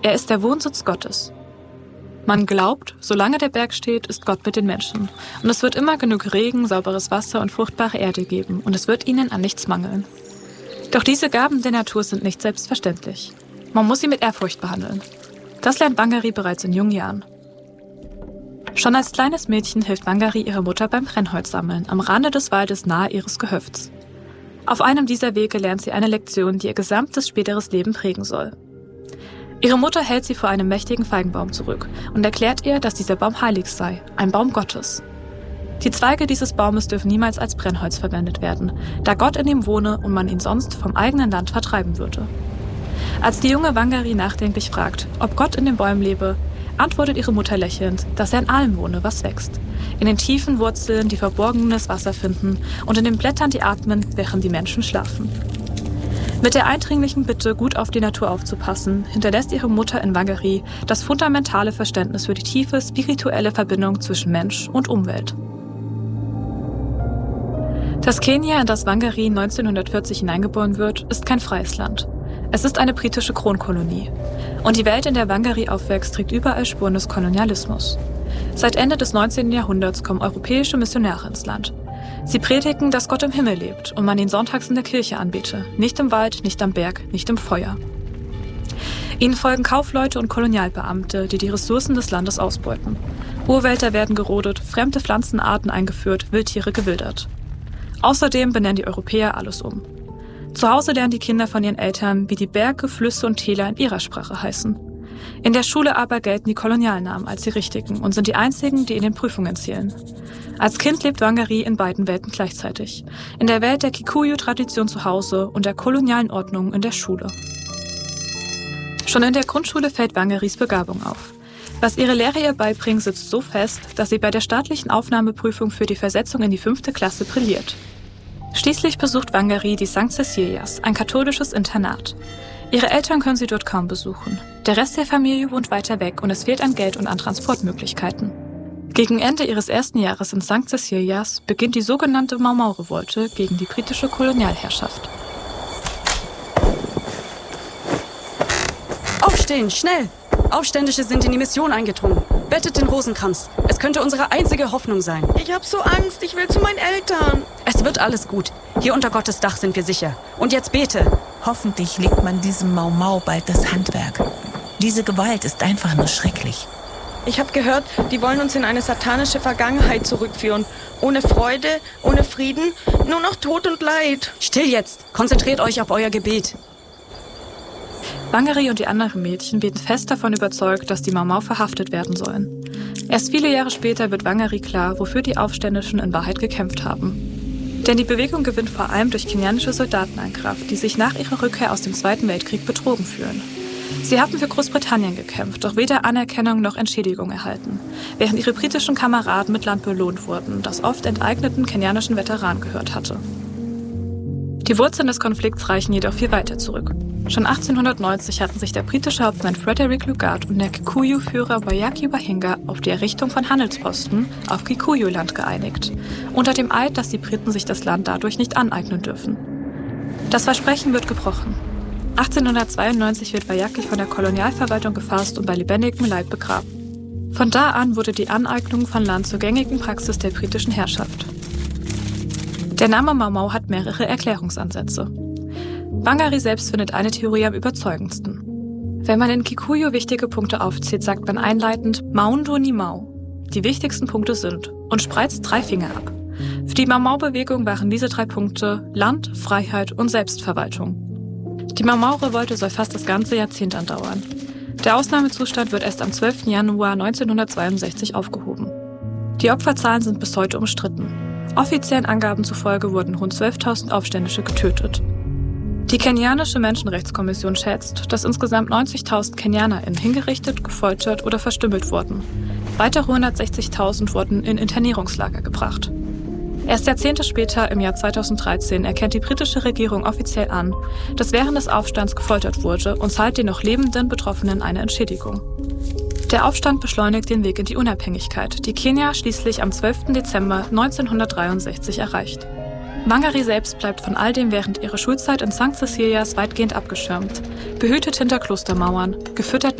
Er ist der Wohnsitz Gottes. Man glaubt, solange der Berg steht, ist Gott mit den Menschen. Und es wird immer genug Regen, sauberes Wasser und fruchtbare Erde geben. Und es wird ihnen an nichts mangeln. Doch diese Gaben der Natur sind nicht selbstverständlich. Man muss sie mit Ehrfurcht behandeln. Das lernt Wangari bereits in jungen Jahren. Schon als kleines Mädchen hilft Wangari ihrer Mutter beim Brennholz sammeln, am Rande des Waldes nahe ihres Gehöfts. Auf einem dieser Wege lernt sie eine Lektion, die ihr gesamtes späteres Leben prägen soll. Ihre Mutter hält sie vor einem mächtigen Feigenbaum zurück und erklärt ihr, dass dieser Baum heilig sei, ein Baum Gottes. Die Zweige dieses Baumes dürfen niemals als Brennholz verwendet werden, da Gott in ihm wohne und man ihn sonst vom eigenen Land vertreiben würde. Als die junge Wangari nachdenklich fragt, ob Gott in den Bäumen lebe, antwortet ihre Mutter lächelnd, dass er in allem wohne, was wächst. In den tiefen Wurzeln, die verborgenes Wasser finden und in den Blättern, die atmen, während die Menschen schlafen. Mit der eindringlichen Bitte, gut auf die Natur aufzupassen, hinterlässt ihre Mutter in Wangari das fundamentale Verständnis für die tiefe spirituelle Verbindung zwischen Mensch und Umwelt. Das Kenia, in das Wangari 1940 hineingeboren wird, ist kein freies Land. Es ist eine britische Kronkolonie. Und die Welt, in der Wangari aufwächst, trägt überall Spuren des Kolonialismus. Seit Ende des 19. Jahrhunderts kommen europäische Missionare ins Land. Sie predigen, dass Gott im Himmel lebt und man ihn sonntags in der Kirche anbete, nicht im Wald, nicht am Berg, nicht im Feuer. Ihnen folgen Kaufleute und Kolonialbeamte, die die Ressourcen des Landes ausbeuten. Urwälder werden gerodet, fremde Pflanzenarten eingeführt, Wildtiere gewildert. Außerdem benennen die Europäer alles um. Zu Hause lernen die Kinder von ihren Eltern, wie die Berge, Flüsse und Täler in ihrer Sprache heißen. In der Schule aber gelten die Kolonialnamen als die richtigen und sind die einzigen, die in den Prüfungen zählen. Als Kind lebt Wangari in beiden Welten gleichzeitig. In der Welt der Kikuyu-Tradition zu Hause und der kolonialen Ordnung in der Schule. Schon in der Grundschule fällt Wangaris Begabung auf. Was ihre Lehrer ihr beibringen, sitzt so fest, dass sie bei der staatlichen Aufnahmeprüfung für die Versetzung in die 5. Klasse brilliert. Schließlich besucht Wangari die St. Cecilias, ein katholisches Internat. Ihre Eltern können sie dort kaum besuchen. Der Rest der Familie wohnt weiter weg und es fehlt an Geld und an Transportmöglichkeiten. Gegen Ende ihres ersten Jahres in St. Cecilias beginnt die sogenannte Mau-Mau-Revolte gegen die britische Kolonialherrschaft. Aufstehen, schnell! Aufständische sind in die Mission eingedrungen. Bettet den Rosenkranz. Es könnte unsere einzige Hoffnung sein. Ich hab so Angst, ich will zu meinen Eltern. Es wird alles gut. Hier unter Gottes Dach sind wir sicher. Und jetzt bete. Hoffentlich legt man diesem Mau-Mau bald das Handwerk. Diese Gewalt ist einfach nur schrecklich. Ich habe gehört, die wollen uns in eine satanische Vergangenheit zurückführen. Ohne Freude, ohne Frieden, nur noch Tod und Leid. Still jetzt. Konzentriert euch auf euer Gebet. Wangari und die anderen Mädchen beten fest davon überzeugt, dass die Mau-Mau verhaftet werden sollen. Erst viele Jahre später wird Wangari klar, wofür die Aufständischen in Wahrheit gekämpft haben. Denn die Bewegung gewinnt vor allem durch kenianische Soldaten an Kraft, die sich nach ihrer Rückkehr aus dem Zweiten Weltkrieg betrogen fühlen. Sie hatten für Großbritannien gekämpft, doch weder Anerkennung noch Entschädigung erhalten, während ihre britischen Kameraden mit Land belohnt wurden, das oft enteigneten kenianischen Veteranen gehört hatte. Die Wurzeln des Konflikts reichen jedoch viel weiter zurück. Schon 1890 hatten sich der britische Hauptmann Frederick Lugard und der Kikuyu-Führer Wayaki Wahinga auf die Errichtung von Handelsposten auf Kikuyu-Land geeinigt, unter dem Eid, dass die Briten sich das Land dadurch nicht aneignen dürfen. Das Versprechen wird gebrochen. 1892 wird Wayaki von der Kolonialverwaltung gefasst und bei lebendigem Leib begraben. Von da an wurde die Aneignung von Land zur gängigen Praxis der britischen Herrschaft. Der Name Mau-Mau hat mehrere Erklärungsansätze. Wangari selbst findet eine Theorie am überzeugendsten. Wenn man in Kikuyu wichtige Punkte aufzählt, sagt man einleitend Maundu ni Mau. Die wichtigsten Punkte sind und spreizt 3 Finger ab. Für die Mau-Mau-Bewegung waren diese 3 Punkte Land, Freiheit und Selbstverwaltung. Die Mau-Mau-Revolte soll fast das ganze Jahrzehnt andauern. Der Ausnahmezustand wird erst am 12. Januar 1962 aufgehoben. Die Opferzahlen sind bis heute umstritten. Offiziellen Angaben zufolge wurden rund 12.000 Aufständische getötet. Die kenianische Menschenrechtskommission schätzt, dass insgesamt 90.000 KenianerInnen hingerichtet, gefoltert oder verstümmelt wurden. Weitere 160.000 wurden in Internierungslager gebracht. Erst Jahrzehnte später, im Jahr 2013, erkennt die britische Regierung offiziell an, dass während des Aufstands gefoltert wurde und zahlt den noch lebenden Betroffenen eine Entschädigung. Der Aufstand beschleunigt den Weg in die Unabhängigkeit, die Kenia schließlich am 12. Dezember 1963 erreicht. Wangari selbst bleibt von all dem während ihrer Schulzeit in St. Cecilias weitgehend abgeschirmt, behütet hinter Klostermauern, gefüttert